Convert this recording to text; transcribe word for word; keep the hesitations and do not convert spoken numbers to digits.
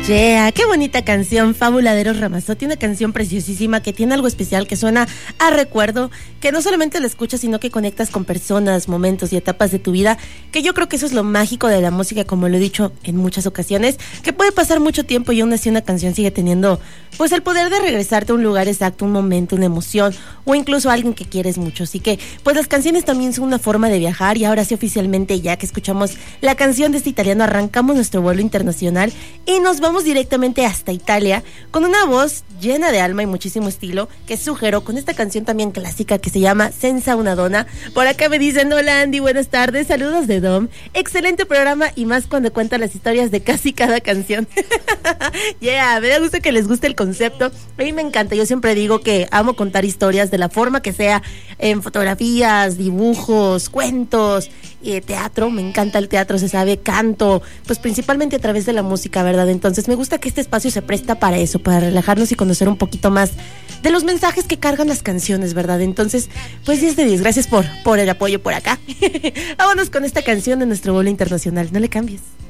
Yeah, qué bonita canción, Fabuladeros Ramazotti, una canción preciosísima que tiene algo especial, que suena a recuerdo, que no solamente la escuchas, sino que conectas con personas, momentos y etapas de tu vida, que yo creo que eso es lo mágico de la música, como lo he dicho en muchas ocasiones, que puede pasar mucho tiempo y aún así una canción sigue teniendo, pues, el poder de regresarte a un lugar exacto, un momento, una emoción, o incluso a alguien que quieres mucho. Así que, pues, las canciones también son una forma de viajar, y ahora sí, oficialmente, ya que escuchamos la canción de este italiano, arrancamos nuestro vuelo internacional y nos vamos directamente hasta Italia con una voz llena de alma y muchísimo estilo que sugiero con esta canción también clásica que se llama Senza una donna. Por acá me dicen: hola Andy, buenas tardes, saludos de Dom, excelente programa y más cuando cuenta las historias de casi cada canción. Yeah, me da gusto que les guste el concepto, a mí me encanta, yo siempre digo que amo contar historias de la forma que sea, en fotografías, dibujos, cuentos, eh, teatro, me encanta el teatro, se sabe, canto, pues principalmente a través de la música, ¿verdad? Entonces me gusta que este espacio se presta para eso, para relajarnos y conocer un poquito más de los mensajes que cargan las canciones, ¿verdad? Entonces, pues diez de diez, gracias por, por el apoyo por acá. Vámonos con esta canción de nuestro vuelo internacional, no le cambies.